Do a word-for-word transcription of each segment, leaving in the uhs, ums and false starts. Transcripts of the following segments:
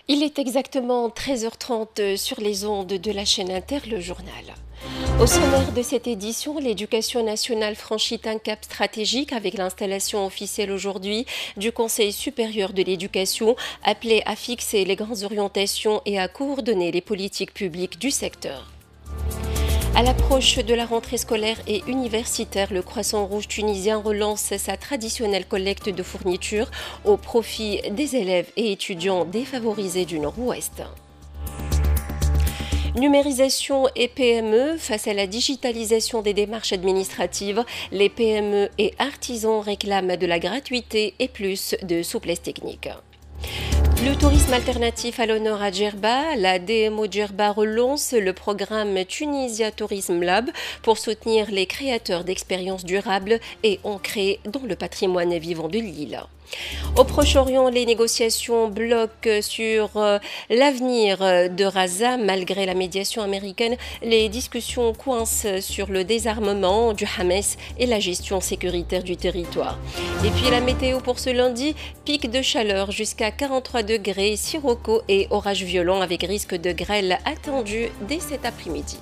Il est exactement treize heures trente sur les ondes de la chaîne Inter, le journal. Au sommaire de cette édition, l'éducation nationale franchit un cap stratégique avec l'installation officielle aujourd'hui du Conseil supérieur de l'éducation, appelé à fixer les grandes orientations et à coordonner les politiques publiques du secteur. À l'approche de la rentrée scolaire et universitaire, le Croissant Rouge tunisien relance sa traditionnelle collecte de fournitures au profit des élèves et étudiants défavorisés du Nord-Ouest. Numérisation et P M E, face à la digitalisation des démarches administratives, les P M E et artisans réclament de la gratuité et plus de souplesse technique. Le tourisme alternatif à l'honneur à Djerba, la D M O Djerba relance le programme Tunisia Tourism Lab pour soutenir les créateurs d'expériences durables et ancrées dans le patrimoine vivant de l'île. Au Proche-Orient, les négociations bloquent sur euh, l'avenir de Gaza. Malgré la médiation américaine, les discussions coincent sur le désarmement du Hamas et la gestion sécuritaire du territoire. Et puis la météo pour ce lundi, pic de chaleur jusqu'à quarante-trois degrés, sirocco et orages violents avec risque de grêle attendu dès cet après-midi.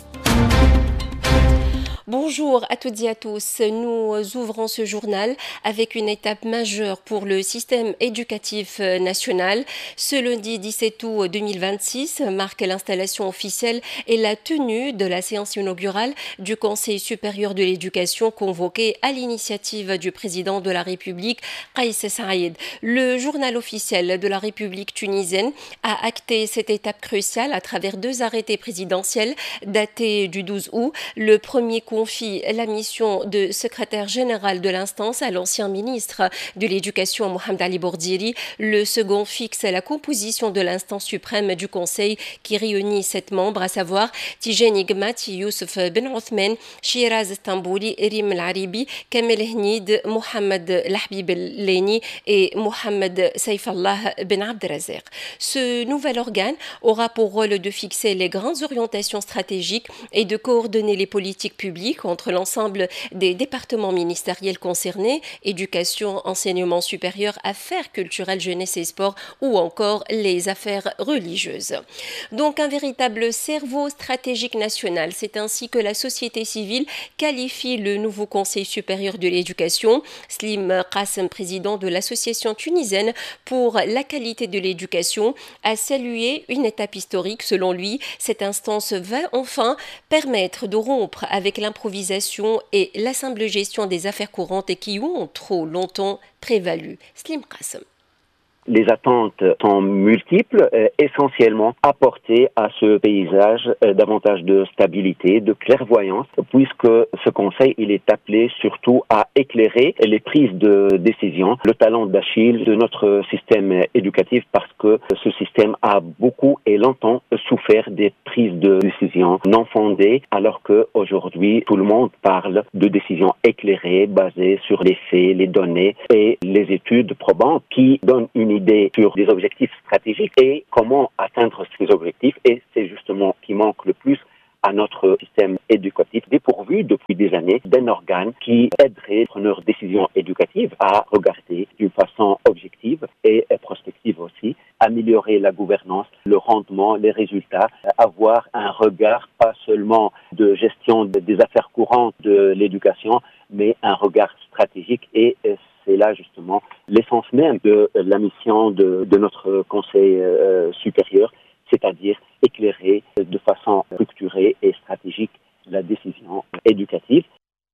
Bonjour à toutes et à tous. Nous ouvrons ce journal avec une étape majeure pour le système éducatif national. Ce lundi dix-sept août deux mille vingt-six marque l'installation officielle et la tenue de la séance inaugurale du Conseil supérieur de l'éducation convoqué à l'initiative du président de la République, Kais Saïed. Le journal officiel de la République tunisienne a acté cette étape cruciale à travers deux arrêtés présidentiels datés du douze août. Le premier confie la mission de secrétaire général de l'instance à l'ancien ministre de l'Éducation Mohamed Ali Bourdiri. Le second fixe la composition de l'instance suprême du Conseil qui réunit sept membres, à savoir Tijani Gmati, Youssef Ben Othman, Shiraz Stambouli, Rim Al-Aribi, Kamel Hnid, Mohamed Lahbib El-Leni et Mohamed Saifallah Ben Abdelrazak. Ce nouvel organe aura pour rôle de fixer les grandes orientations stratégiques et de coordonner les politiques publiques entre l'ensemble des départements ministériels concernés, éducation, enseignement supérieur, affaires culturelles, jeunesse et sport ou encore les affaires religieuses. Donc un véritable cerveau stratégique national. C'est ainsi que la société civile qualifie le nouveau Conseil supérieur de l'éducation. Slim Qassem, président de l'association tunisienne pour la qualité de l'éducation, a salué une étape historique. Selon lui, cette instance va enfin permettre de rompre avec l'improvisation et la simple gestion des affaires courantes et qui ont trop longtemps prévalu. Slim Qassem. Les attentes sont multiples, euh, essentiellement apporter à ce paysage euh, davantage de stabilité, de clairvoyance, puisque ce conseil, il est appelé surtout à éclairer les prises de décision, le talent d'Achille de notre système éducatif, parce que ce système a beaucoup et longtemps souffert des prises de décision non fondées, alors que aujourd'hui tout le monde parle de décisions éclairées, basées sur les faits, les données et les études probantes qui donnent une idée sur des objectifs stratégiques et comment atteindre ces objectifs. Et c'est justement ce qui manque le plus à notre système éducatif, dépourvu depuis des années d'un organe qui aiderait les preneurs de décisions éducatives à regarder d'une façon objective et prospective aussi, améliorer la gouvernance, le rendement, les résultats, avoir un regard pas seulement de gestion des affaires courantes de l'éducation, mais un regard stratégique. Et c'est là justement l'essence même de la mission de, de notre Conseil euh, supérieur, c'est-à-dire éclairer de façon structurée et stratégique la décision éducative.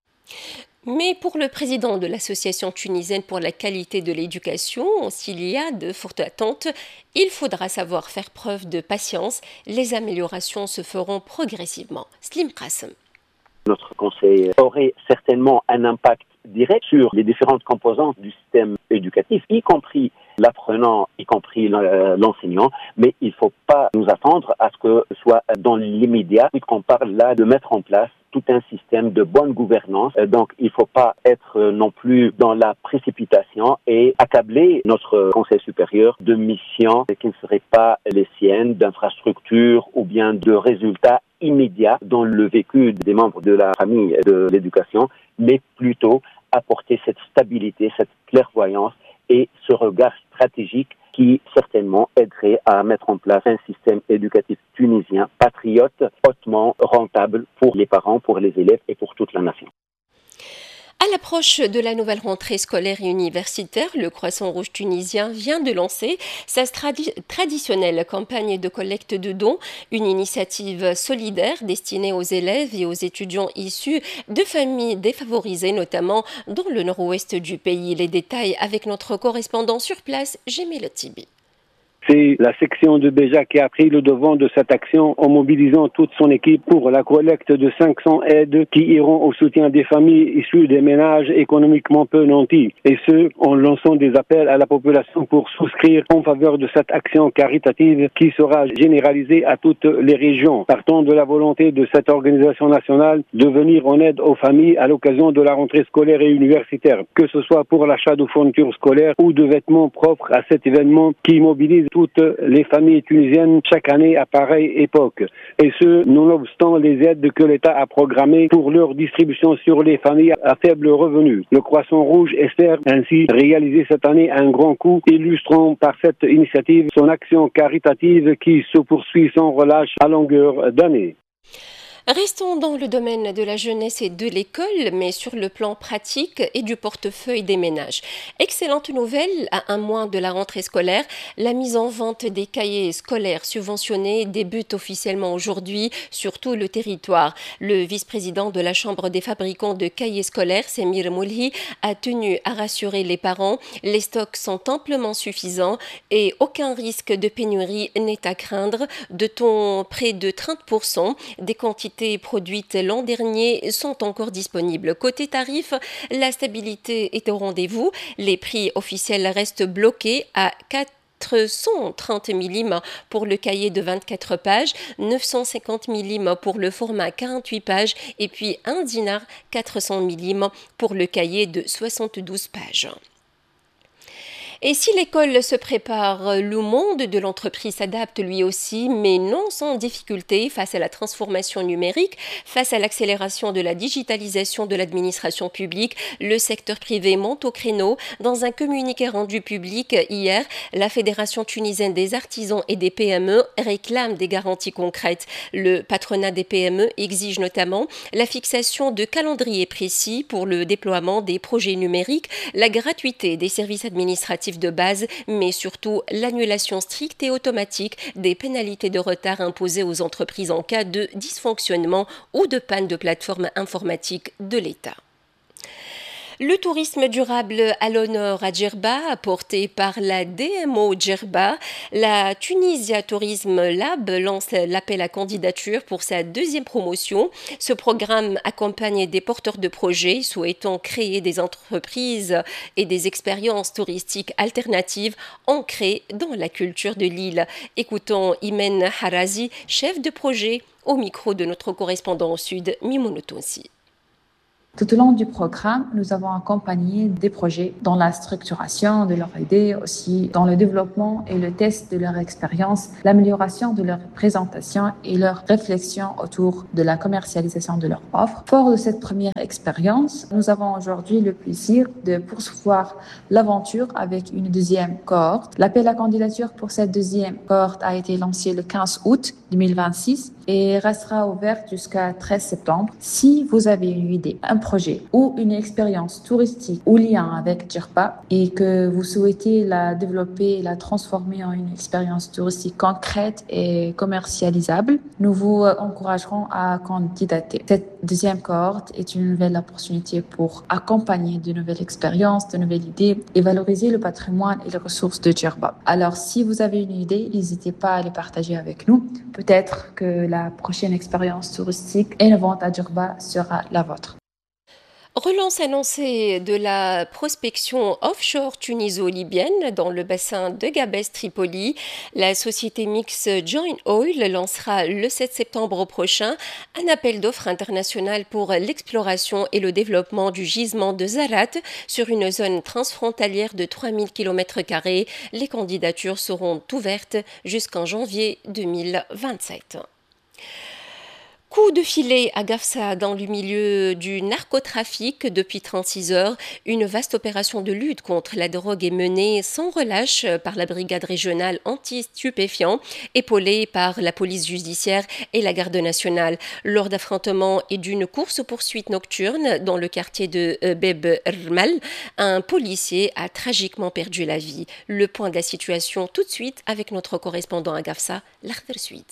Mais pour le président de l'Association tunisienne pour la qualité de l'éducation, s'il y a de fortes attentes, il faudra savoir faire preuve de patience. Les améliorations se feront progressivement. Slim Qassem. Notre conseil aurait certainement un impact direct sur les différentes composantes du système éducatif, y compris l'apprenant, y compris l'enseignant, mais il ne faut pas nous attendre à ce que ce soit dans l'immédiat, puisqu'on parle là de mettre en place tout un système de bonne gouvernance. Donc, il ne faut pas être non plus dans la précipitation et accabler notre Conseil supérieur de missions qui ne seraient pas les siennes, d'infrastructures ou bien de résultats immédiats dans le vécu des membres de la famille de l'éducation, mais plutôt apporter cette stabilité, cette clairvoyance et ce regard stratégique qui certainement aiderait à mettre en place un système éducatif tunisien, patriote, hautement rentable pour les parents, pour les élèves et pour toute la nation. À l'approche de la nouvelle rentrée scolaire et universitaire, le Croissant Rouge tunisien vient de lancer sa tradi- traditionnelle campagne de collecte de dons, une initiative solidaire destinée aux élèves et aux étudiants issus de familles défavorisées, notamment dans le nord-ouest du pays. Les détails avec notre correspondant sur place, Jemil Tibi. C'est la section de Béja qui a pris le devant de cette action en mobilisant toute son équipe pour la collecte de cinq cents aides qui iront au soutien des familles issues des ménages économiquement peu nantis. Et ce, en lançant des appels à la population pour souscrire en faveur de cette action caritative qui sera généralisée à toutes les régions, partant de la volonté de cette organisation nationale de venir en aide aux familles à l'occasion de la rentrée scolaire et universitaire, que ce soit pour l'achat de fournitures scolaires ou de vêtements propres à cet événement qui mobilise toutes les familles tunisiennes chaque année à pareille époque. Et ce, nonobstant les aides que l'État a programmées pour leur distribution sur les familles à faible revenu. Le Croissant Rouge espère ainsi réaliser cette année un grand coup, illustrant par cette initiative son action caritative qui se poursuit sans relâche à longueur d'année. Restons dans le domaine de la jeunesse et de l'école, mais sur le plan pratique et du portefeuille des ménages. Excellente nouvelle, à un mois de la rentrée scolaire, la mise en vente des cahiers scolaires subventionnés débute officiellement aujourd'hui sur tout le territoire. Le vice-président de la Chambre des fabricants de cahiers scolaires, Semir Moulhi, a tenu à rassurer les parents. Les stocks sont amplement suffisants et aucun risque de pénurie n'est à craindre. De-t-on près de trente pour cent des quantités produites l'an dernier sont encore disponibles. Côté tarif, la stabilité est au rendez-vous. Les prix officiels restent bloqués à quatre quatre cent trente millimètres pour le cahier de vingt-quatre pages, neuf cent cinquante millimètres pour le format quarante-huit pages et puis un dinar quatre cents millimètres pour le cahier de soixante-douze pages. Et si l'école se prépare, le monde de l'entreprise s'adapte lui aussi, mais non sans difficulté face à la transformation numérique, face à l'accélération de la digitalisation de l'administration publique. Le secteur privé monte au créneau. Dans un communiqué rendu public hier, la Fédération tunisienne des artisans et des P M E réclame des garanties concrètes. Le patronat des P M E exige notamment la fixation de calendriers précis pour le déploiement des projets numériques, la gratuité des services administratifs de base, mais surtout l'annulation stricte et automatique des pénalités de retard imposées aux entreprises en cas de dysfonctionnement ou de panne de plateforme informatique de l'État. Le tourisme durable à l'honneur à Djerba, porté par la D M O Djerba, la Tunisia Tourisme Lab lance l'appel à candidature pour sa deuxième promotion. Ce programme accompagne des porteurs de projets souhaitant créer des entreprises et des expériences touristiques alternatives ancrées dans la culture de l'île. Écoutons Imen Harazi, chef de projet, au micro de notre correspondant au sud, Mimoun Tounsi. Tout au long du programme, nous avons accompagné des projets dans la structuration de leur idée, aussi dans le développement et le test de leur expérience, l'amélioration de leur présentation et leur réflexion autour de la commercialisation de leur offre. Fort de cette première expérience, nous avons aujourd'hui le plaisir de poursuivre l'aventure avec une deuxième cohorte. L'appel à candidature pour cette deuxième cohorte a été lancé le quinze août deux mille vingt-six et restera ouverte jusqu'à treize septembre. Si vous avez une idée, un projet ou une expérience touristique ou lien avec Djerba et que vous souhaitez la développer et la transformer en une expérience touristique concrète et commercialisable, nous vous encouragerons à candidater. Cette deuxième cohorte est une nouvelle opportunité pour accompagner de nouvelles expériences, de nouvelles idées et valoriser le patrimoine et les ressources de Djerba. Alors, si vous avez une idée, n'hésitez pas à les partager avec nous. Peut-être que la prochaine expérience touristique innovante à Djerba sera la vôtre. Relance annoncée de la prospection offshore tuniso-libyenne dans le bassin de Gabès-Tripoli. La société mixte Join Oil lancera le sept septembre prochain un appel d'offres international pour l'exploration et le développement du gisement de Zarat sur une zone transfrontalière de trois mille kilomètres carrés. Les candidatures seront ouvertes jusqu'en janvier deux mille vingt-sept. Coup de filet à Gafsa dans le milieu du narcotrafic depuis trente-six heures. Une vaste opération de lutte contre la drogue est menée sans relâche par la brigade régionale anti-stupéfiants, épaulée par la police judiciaire et la garde nationale. Lors d'affrontements et d'une course-poursuite nocturne dans le quartier de Beb Rmal, un policier a tragiquement perdu la vie. Le point de la situation tout de suite avec notre correspondant à Gafsa, L'Arder Suite.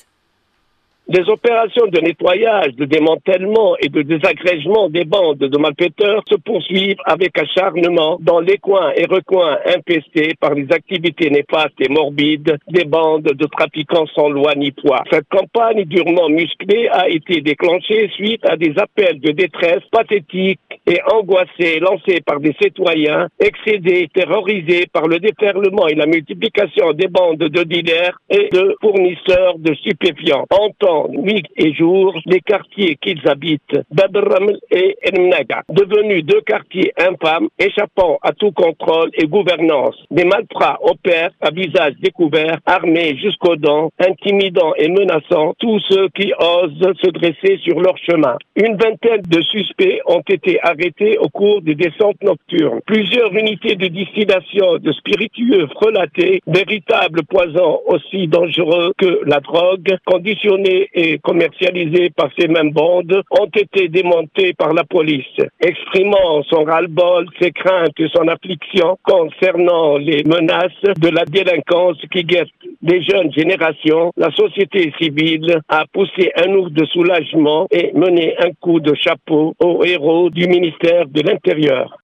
Des opérations de nettoyage, de démantèlement et de désagrégement des bandes de malfaiteurs se poursuivent avec acharnement dans les coins et recoins infestés par les activités néfastes et morbides des bandes de trafiquants sans loi ni poids. Cette campagne durement musclée a été déclenchée suite à des appels de détresse pathétiques et angoissés lancés par des citoyens excédés, terrorisés par le déferlement et la multiplication des bandes de dealers et de fournisseurs de stupéfiants. En temps nuit et jour, les quartiers qu'ils habitent, Bab Raml et Mnaga, devenus deux quartiers infâmes, échappant à tout contrôle et gouvernance. Des malfrats opèrent à visage découvert, armés jusqu'aux dents, intimidant et menaçant tous ceux qui osent se dresser sur leur chemin. Une vingtaine de suspects ont été arrêtés au cours des descentes nocturnes. Plusieurs unités de distillation de spiritueux frelatés, véritables poisons aussi dangereux que la drogue, conditionnés et commercialisés par ces mêmes bandes, ont été démontés par la police. Exprimant son ras-le-bol, ses craintes et son affliction concernant les menaces de la délinquance qui guette les jeunes générations, la société civile a poussé un ouf de soulagement et mené un coup de chapeau aux héros du ministère de l'Intérieur.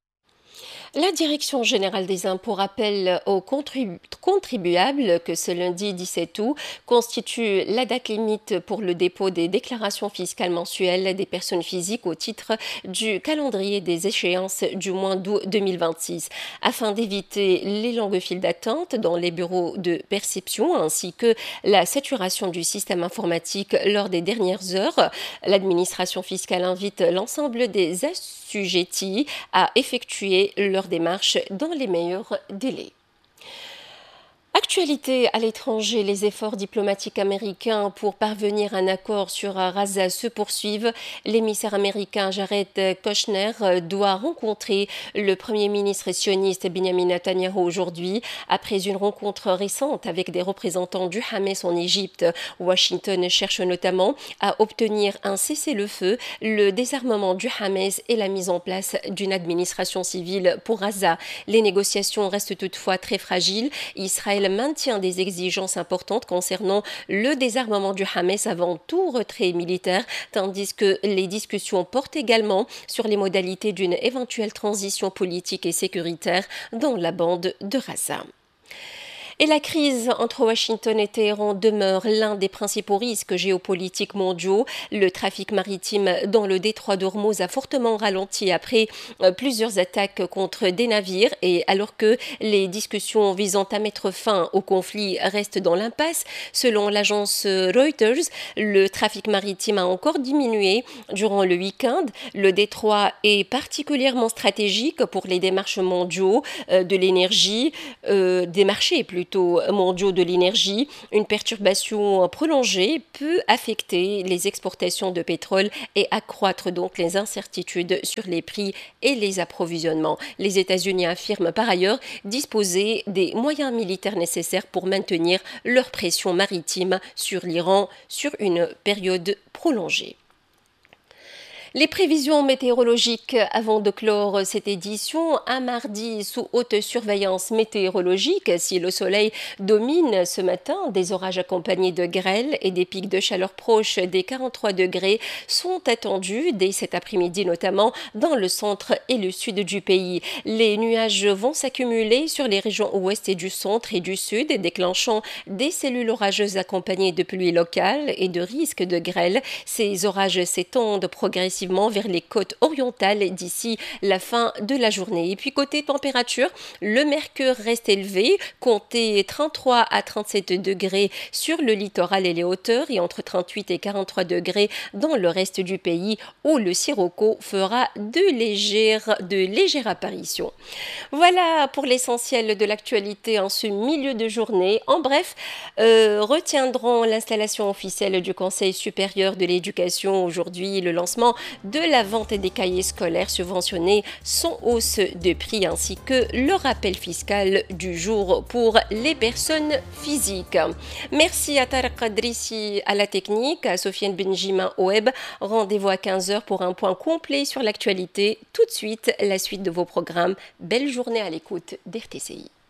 La Direction générale des impôts rappelle aux contribu- contribuables que ce lundi dix-sept août constitue la date limite pour le dépôt des déclarations fiscales mensuelles des personnes physiques au titre du calendrier des échéances du mois d'août deux mille vingt-six. Afin d'éviter les longues files d'attente dans les bureaux de perception ainsi que la saturation du système informatique lors des dernières heures, l'administration fiscale invite l'ensemble des assujettis à effectuer leur démarche dans les meilleurs délais. Actualité à l'étranger, les efforts diplomatiques américains pour parvenir à un accord sur Gaza se poursuivent. L'émissaire américain Jared Kushner doit rencontrer le premier ministre sioniste Benjamin Netanyahu aujourd'hui. Après une rencontre récente avec des représentants du Hamas en Égypte, Washington cherche notamment à obtenir un cessez-le-feu, le désarmement du Hamas et la mise en place d'une administration civile pour Gaza. Les négociations restent toutefois très fragiles. Israël maintient des exigences importantes concernant le désarmement du Hamas avant tout retrait militaire, tandis que les discussions portent également sur les modalités d'une éventuelle transition politique et sécuritaire dans la bande de Gaza. Et la crise entre Washington et Téhéran demeure l'un des principaux risques géopolitiques mondiaux. Le trafic maritime dans le détroit d'Ormuz a fortement ralenti après plusieurs attaques contre des navires et alors que les discussions visant à mettre fin au conflit restent dans l'impasse, selon l'agence Reuters, le trafic maritime a encore diminué durant le week-end. Le détroit est particulièrement stratégique pour les démarches mondiaux de l'énergie, euh, des marchés plutôt. mondiaux de l'énergie. Une perturbation prolongée peut affecter les exportations de pétrole et accroître donc les incertitudes sur les prix et les approvisionnements. Les États-Unis affirment par ailleurs disposer des moyens militaires nécessaires pour maintenir leur pression maritime sur l'Iran sur une période prolongée. Les prévisions météorologiques avant de clore cette édition, un mardi sous haute surveillance météorologique, si le soleil domine ce matin, des orages accompagnés de grêle et des pics de chaleur proches des quarante-trois degrés sont attendus dès cet après-midi, notamment dans le centre et le sud du pays. Les nuages vont s'accumuler sur les régions ouest et du centre et du sud, déclenchant des cellules orageuses accompagnées de pluies locales et de risques de grêle. Ces orages s'étendent progressivement progressivement vers les côtes orientales d'ici la fin de la journée. Et puis côté température, le mercure reste élevé, comptez trente-trois à trente-sept degrés sur le littoral et les hauteurs et entre trente-huit et quarante-trois degrés dans le reste du pays où le sirocco fera de légères, de légères apparitions. Voilà pour l'essentiel de l'actualité en ce milieu de journée. En bref, euh, retiendront l'installation officielle du Conseil supérieur de l'éducation aujourd'hui, le lancement de la vente des cahiers scolaires subventionnés sans hausse de prix ainsi que le rappel fiscal du jour pour les personnes physiques. Merci à Tarek Adrissi à la technique, à Sofiane Benjimin au web. Rendez-vous à quinze heures pour un point complet sur l'actualité. Tout de suite, la suite de vos programmes. Belle journée à l'écoute d'R T C I.